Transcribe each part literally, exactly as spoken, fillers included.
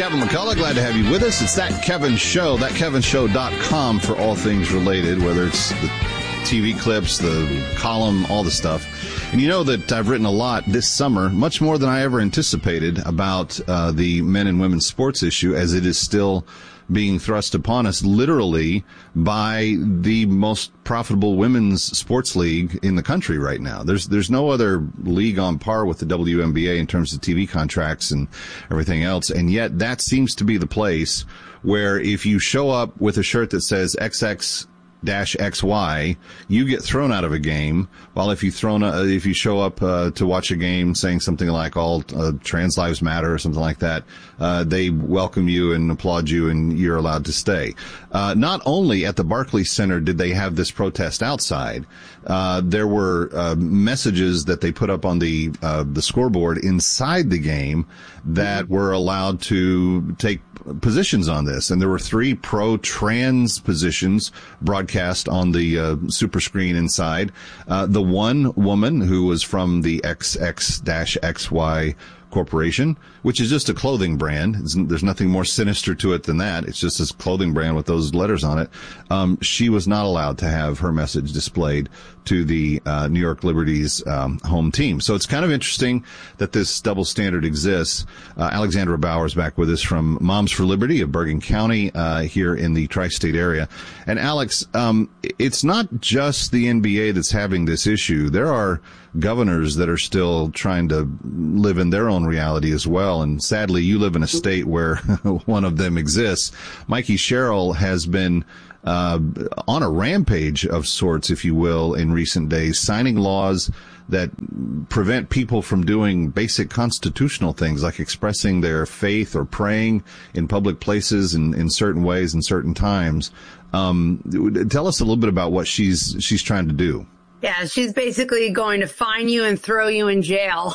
Kevin McCullough, glad to have you with us. It's That Kevin Show, that kevin show dot com for all things related, whether it's the T V clips, the column, all the stuff. And you know that I've written a lot this summer, much more than I ever anticipated, about uh, the men and women's sports issue, as it is still being thrust upon us literally by the most profitable women's sports league in the country right now. There's there's no other league on par with the W N B A in terms of T V contracts and everything else. And yet that seems to be the place where if you show up with a shirt that says X X dash X Y, you get thrown out of a game. While if you thrown uh, if you show up uh, to watch a game saying something like all uh, trans lives matter or something like that, uh, they welcome you and applaud you, and you're allowed to stay. Uh, not only at the Barclays Center did they have this protest outside, uh, there were uh, messages that they put up on the uh, the scoreboard inside the game that were allowed to take positions on this, and there were three pro-trans positions broadcast on the uh, super screen inside. Uh, the one woman who was from the X X X Y Corporation, which is just a clothing brand. It's, there's nothing more sinister to it than that. It's just this clothing brand with those letters on it. Um, she was not allowed to have her message displayed to the uh, New York Liberty's um, home team. So it's kind of interesting that this double standard exists. Uh, Alexandra Bauer's back with us from Moms for Liberty of Bergen County uh, here in the tri-state area. And Alex, um, it's not just the N B A that's having this issue. There are governors that are still trying to live in their own reality as well. And sadly, you live in a state where one of them exists. Mikey Sherrill has been uh on a rampage of sorts, if you will, in recent days, signing laws that prevent people from doing basic constitutional things like expressing their faith or praying in public places in, in certain ways and certain times. Um, tell us a little bit about what she's she's trying to do. Yeah, she's basically going to fine you and throw you in jail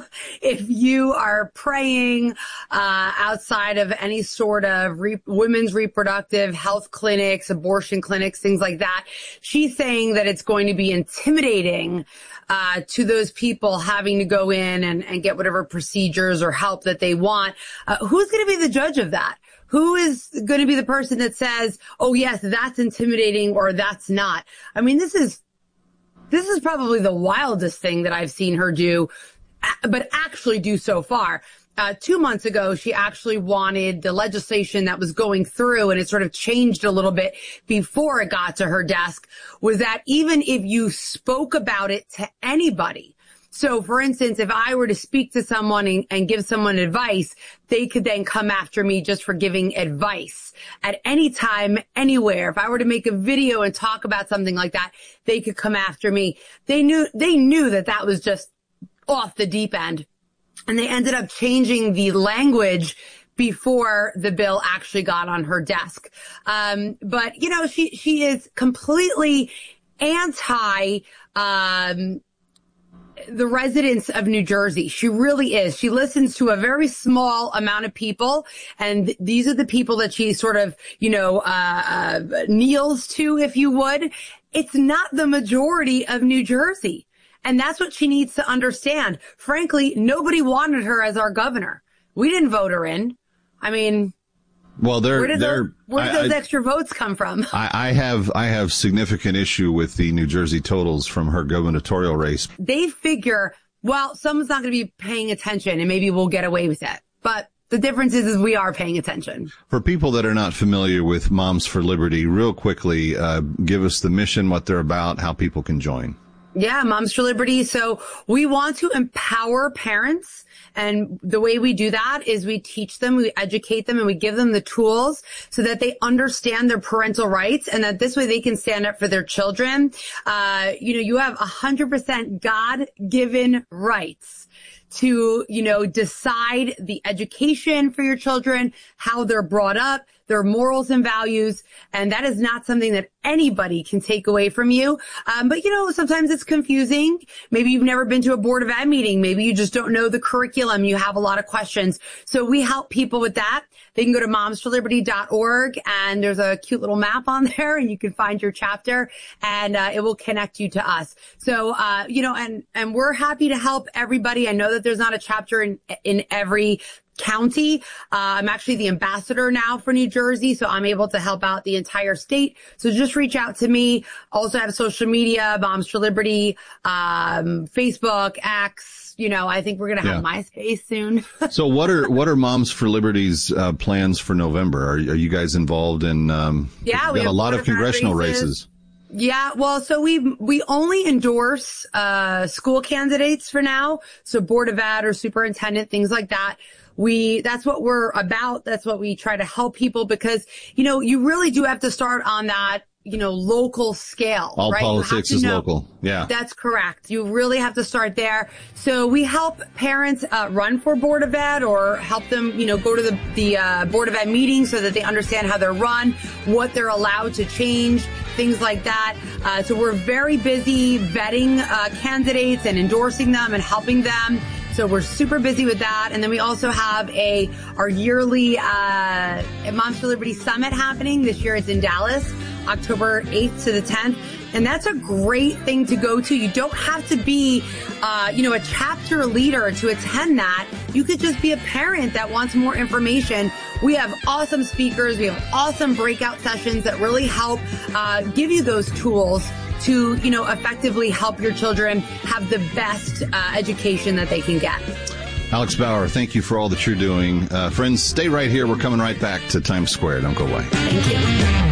if you are praying uh outside of any sort of re- women's reproductive health clinics, abortion clinics, things like that. She's saying that it's going to be intimidating uh to those people having to go in and, and get whatever procedures or help that they want. Uh, who's going to be the judge of that? Who is going to be the person that says, oh, yes, that's intimidating or that's not? I mean, this is This is probably the wildest thing that I've seen her do, but actually do so far. Uh, two months ago, she actually wanted the legislation that was going through, and it sort of changed a little bit before it got to her desk, was that even if you spoke about it to anybody, so, for instance, if I were to speak to someone and, and give someone advice, they could then come after me just for giving advice at any time, anywhere. If I were to make a video and talk about something like that, they could come after me. They knew, they knew that that was just off the deep end. And they ended up changing the language before the bill actually got on her desk. Um, but, you know, she, she is completely anti, um, the residents of New Jersey. She really is. She listens to a very small amount of people, and th- these are the people that she sort of, you know, uh, uh kneels to, if you would. It's not the majority of New Jersey. And that's what she needs to understand. Frankly, nobody wanted her as our governor. We didn't vote her in. I mean, Well, they're, where did they're, those, where did I, those I, extra votes come from? I, I have, I have significant issue with the New Jersey totals from her gubernatorial race. They figure, well, someone's not going to be paying attention and maybe we'll get away with it. But the difference is, is we are paying attention. For people that are not familiar with Moms for Liberty, real quickly, uh, give us the mission, what they're about, how people can join. Yeah, Moms for Liberty. So we want to empower parents. And the way we do that is we teach them, we educate them, and we give them the tools so that they understand their parental rights, and that this way they can stand up for their children. Uh, you know, you have one hundred percent God-given rights to, you know, decide the education for your children, how they're brought up, their morals and values. And that is not something that anybody can take away from you. Um, but, you know, sometimes it's confusing. Maybe you've never been to a Board of Ed meeting. Maybe you just don't know the curriculum. You have a lot of questions. So we help people with that. They can go to moms for liberty dot org, and there's a cute little map on there, and you can find your chapter, and uh, it will connect you to us. So, uh, you know, and, and we're happy to help everybody. I know that there's not a chapter in, in every county. Uh, I'm actually the ambassador now for New Jersey, so I'm able to help out the entire state. So just reach out to me. Also have social media, Moms for Liberty, um, Facebook, X. You know, I think we're going to have yeah. MySpace soon. So what are what are Moms for Liberty's uh, plans for November? Are, are you guys involved in um, yeah, we got have a lot of congressional races. races. Yeah, well, so we we only endorse uh school candidates for now. So Board of Ed or superintendent, things like that. We, that's what we're about. That's what we try to help people because, you know, you really do have to start on that, you know, local scale. All right? politics is know, local. Yeah. That's correct. You really have to start there. So we help parents uh, run for Board of Ed or help them, you know, go to the, the uh, Board of Ed meetings so that they understand how they're run, what they're allowed to change, things like that. Uh, so we're very busy vetting uh, candidates and endorsing them and helping them. So we're super busy with that. And then we also have a our yearly uh Moms for Liberty Summit happening. This year it's in Dallas, October eighth to the tenth. And that's a great thing to go to. You don't have to be, uh, you know, a chapter leader to attend that. You could just be a parent that wants more information. We have awesome speakers. We have awesome breakout sessions that really help uh, give you those tools to, you know, effectively help your children have the best uh, education that they can get. Alex Bauer, thank you for all that you're doing. Uh, friends, stay right here. We're coming right back to Times Square. Don't go away. Thank you.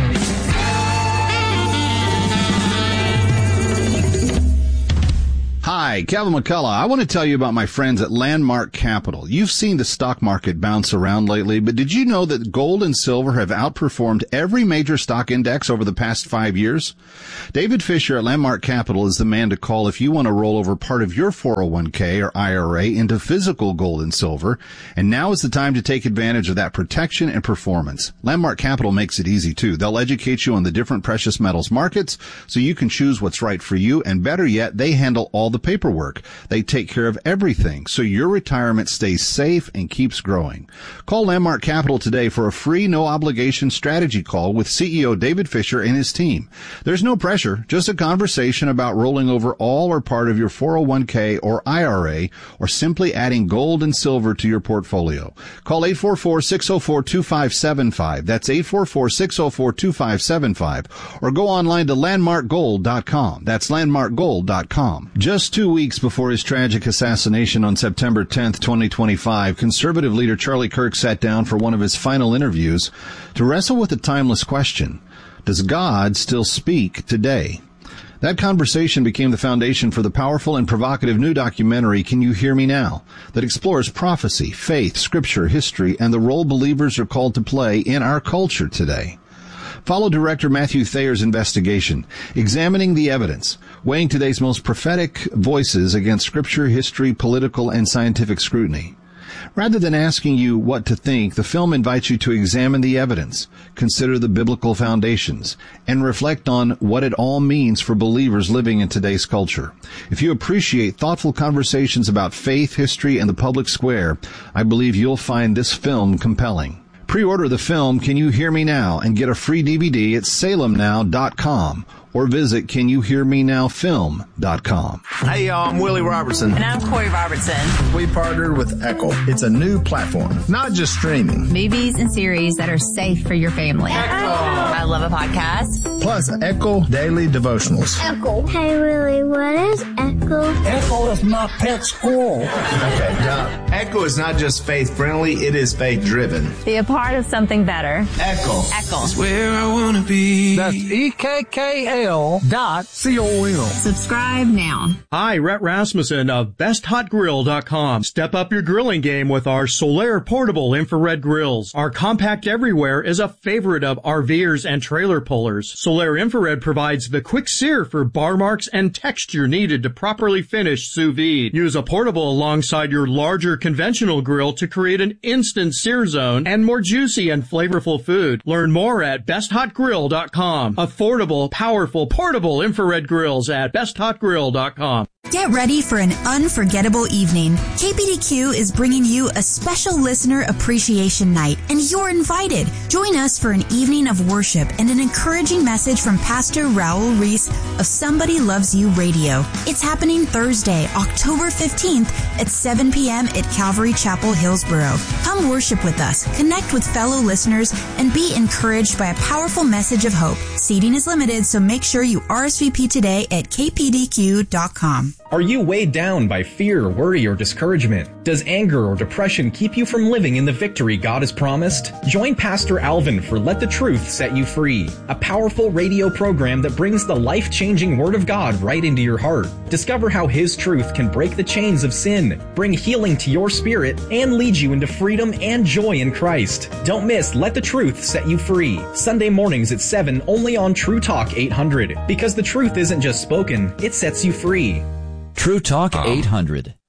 Hi, Kevin McCullough. I want to tell you about my friends at Landmark Capital. You've seen the stock market bounce around lately, but did you know that gold and silver have outperformed every major stock index over the past five years? David Fisher at Landmark Capital is the man to call if you want to roll over part of your four oh one k or I R A into physical gold and silver. And now is the time to take advantage of that protection and performance. Landmark Capital makes it easy too. They'll educate you on the different precious metals markets so you can choose what's right for you. And better yet, they handle all the paperwork. They take care of everything so your retirement stays safe and keeps growing. Call Landmark Capital today for a free, no obligation strategy call with C E O David Fisher and his team. There's no pressure, just a conversation about rolling over all or part of your four oh one k or I R A or simply adding gold and silver to your portfolio. Call eight four four, six oh four, two five seven five. That's eight four four, six oh four, two five seven five. Or go online to landmark gold dot com. That's landmark gold dot com. Just two weeks before his tragic assassination on September tenth, twenty twenty-five, conservative leader Charlie Kirk sat down for one of his final interviews to wrestle with a timeless question. Does God still speak today? That conversation became the foundation for the powerful and provocative new documentary, Can You Hear Me Now?, that explores prophecy, faith, scripture, history, and the role believers are called to play in our culture today. Follow director Matthew Thayer's investigation, examining the evidence, weighing today's most prophetic voices against scripture, history, political, and scientific scrutiny. Rather than asking you what to think, the film invites you to examine the evidence, consider the biblical foundations, and reflect on what it all means for believers living in today's culture. If you appreciate thoughtful conversations about faith, history, and the public square, I believe you'll find this film compelling. Pre-order the film Can You Hear Me Now and get a free D V D at salem now dot com or visit can you hear me now film dot com. Hey y'all, I'm Willie Robertson. And I'm Corey Robertson. We partnered with Echo. It's a new platform, not just streaming. Movies and series that are safe for your family. Echo. I love a podcast. Plus Echo Daily Devotionals. Echo. Hey Willie, what is Echo? Echo is my pet squirrel. Okay, Doc. Echo is not just faith friendly, it is faith driven. Be a part of something better. Echo. Echo. It's where I want to be. That's E K K L dot C O M. Subscribe now. Hi, Rhett Rasmussen of best hot grill dot com. Step up your grilling game with our Solaire portable infrared grills. Our compact everywhere is a favorite of RVers and trailer pullers. Solaire infrared provides the quick sear for bar marks and texture needed to properly finish sous vide. Use a portable alongside your larger conventional grill to create an instant sear zone and more juicy and flavorful food. Learn more at best hot grill dot com. Affordable, powerful, portable infrared grills at best hot grill dot com. Get ready for an unforgettable evening. K P D Q is bringing you a special listener appreciation night, and you're invited. Join us for an evening of worship and an encouraging message from Pastor Raul Reese of Somebody Loves You Radio. It's happening Thursday, October fifteenth at seven p.m. at Calvary Chapel, Hillsboro. Come worship with us, connect with fellow listeners, and be encouraged by a powerful message of hope. Seating is limited, so make sure you R S V P today at k p d q dot com. Are you weighed down by fear, worry, or discouragement? Does anger or depression keep you from living in the victory God has promised? Join Pastor Alvin for Let the Truth Set You Free, a powerful radio program that brings the life-changing Word of God right into your heart. Discover how His truth can break the chains of sin, bring healing to your spirit, and lead you into freedom and joy in Christ. Don't miss Let the Truth Set You Free, Sunday mornings at seven, only on True Talk eight hundred. Because the truth isn't just spoken, it sets you free. True Talk eight hundred.